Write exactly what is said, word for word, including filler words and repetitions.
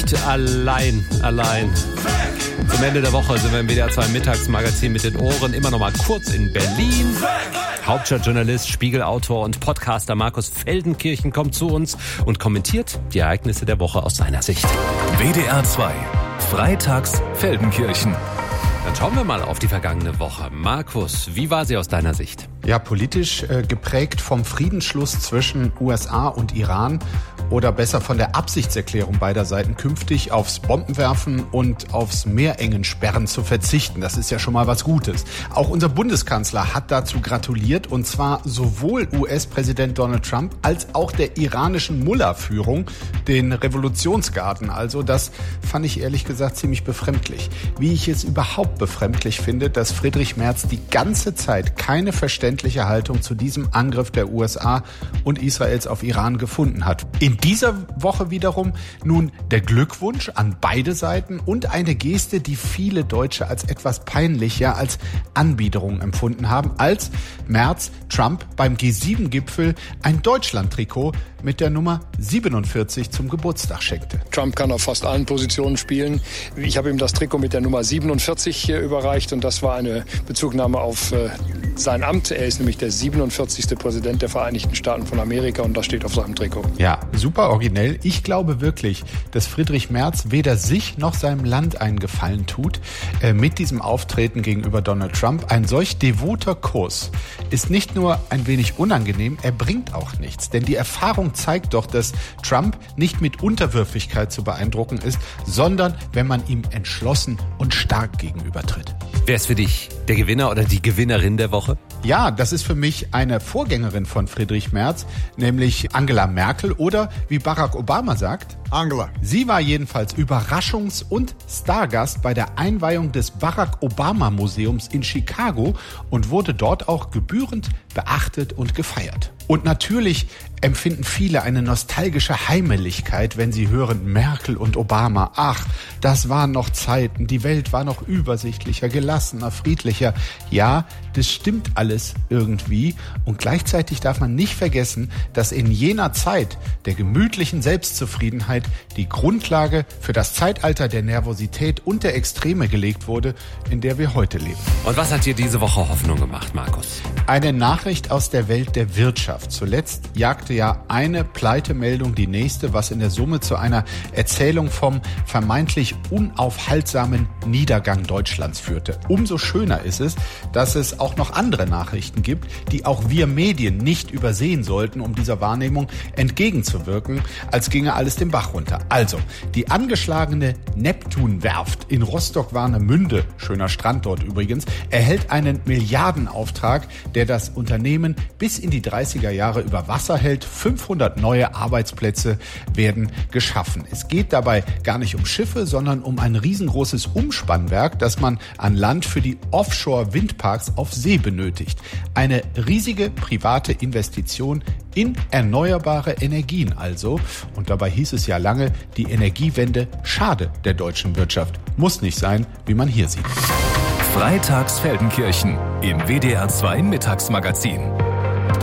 Und allein, allein. Zum Ende der Woche sind wir im W D R zwei Mittagsmagazin mit den Ohren immer noch mal kurz in Berlin. Hauptstadtjournalist, Spiegelautor und Podcaster Markus Feldenkirchen kommt zu uns und kommentiert die Ereignisse der Woche aus seiner Sicht. W D R zwei, Freitags Feldenkirchen. Dann schauen wir mal auf die vergangene Woche. Markus, wie war sie aus deiner Sicht? Ja, politisch äh, geprägt vom Friedensschluss zwischen U S A und Iran oder besser von der Absichtserklärung beider Seiten, künftig aufs Bombenwerfen und aufs Meerengensperren zu verzichten. Das ist ja schon mal was Gutes. Auch unser Bundeskanzler hat dazu gratuliert, und zwar sowohl U S-Präsident Donald Trump als auch der iranischen Mullah-Führung, den Revolutionsgarden. Also das fand ich ehrlich gesagt ziemlich befremdlich. Wie ich es überhaupt befremdlich finde, dass Friedrich Merz die ganze Zeit keine verständliche Haltung zu diesem Angriff der U S A und Israels auf Iran gefunden hat. In dieser Woche wiederum nun der Glückwunsch an beide Seiten und eine Geste, die viele Deutsche als etwas peinlich, ja als Anbiederung empfunden haben, als Merz Trump beim G sieben Gipfel ein Deutschland-Trikot mit der Nummer siebenundvierzig zum Geburtstag schenkte. Trump kann auf fast allen Positionen spielen. Ich habe ihm das Trikot mit der Nummer siebenundvierzig überreicht, und das war eine Bezugnahme auf äh, sein Amt. Er ist nämlich der siebenundvierzigste Präsident der Vereinigten Staaten von Amerika, und das steht auf seinem Trikot. Ja, super originell. Ich glaube wirklich, dass Friedrich Merz weder sich noch seinem Land einen Gefallen tut äh, mit diesem Auftreten gegenüber Donald Trump. Ein solch devoter Kurs ist nicht nur ein wenig unangenehm, er bringt auch nichts. Denn die Erfahrung zeigt doch, dass Trump nicht mit Unterwürfigkeit zu beeindrucken ist, sondern wenn man ihm entschlossen und stark gegenübertritt. Wer ist für dich der Gewinner oder die Gewinnerin der Woche? Ja, das ist für mich eine Vorgängerin von Friedrich Merz, nämlich Angela Merkel oder wie Barack Obama sagt, Angela. Sie war jedenfalls Überraschungs- und Stargast bei der Einweihung des Barack Obama Museums in Chicago und wurde dort auch gebührend beachtet und gefeiert. Und natürlich empfinden viele eine nostalgische Heimeligkeit, wenn sie hören Merkel und Obama. Ach, das waren noch Zeiten, die Welt war noch übersichtlicher, gelassener, friedlicher. Ja, das stimmt alles irgendwie. Und gleichzeitig darf man nicht vergessen, dass in jener Zeit der gemütlichen Selbstzufriedenheit die Grundlage für das Zeitalter der Nervosität und der Extreme gelegt wurde, in der wir heute leben. Und was hat dir diese Woche Hoffnung gemacht, Markus? Eine Nachricht aus der Welt der Wirtschaft. Zuletzt jagte ja eine Pleitemeldung die nächste, was in der Summe zu einer Erzählung vom vermeintlich unaufhaltsamen Niedergang Deutschlands führte. Umso schöner ist es, dass es auch noch andere Nachrichten gibt, die auch wir Medien nicht übersehen sollten, um dieser Wahrnehmung entgegenzuwirken, als ginge alles den Bach runter. Also, die angeschlagene Neptunwerft in Rostock-Warnemünde, schöner Strand dort übrigens, erhält einen Milliardenauftrag, der das Unternehmen bis in die dreißiger Jahre über Wasser hält. fünfhundert neue Arbeitsplätze werden geschaffen. Es geht dabei gar nicht um Schiffe, sondern um ein riesengroßes Umspannwerk, das man an Land für die Offshore-Windparks auf See benötigt. Eine riesige private Investition in erneuerbare Energien also. Und dabei hieß es ja lange, die Energiewende schade der deutschen Wirtschaft. Muss nicht sein, wie man hier sieht. Freitags Feldenkirchen im W D R zwei Mittagsmagazin.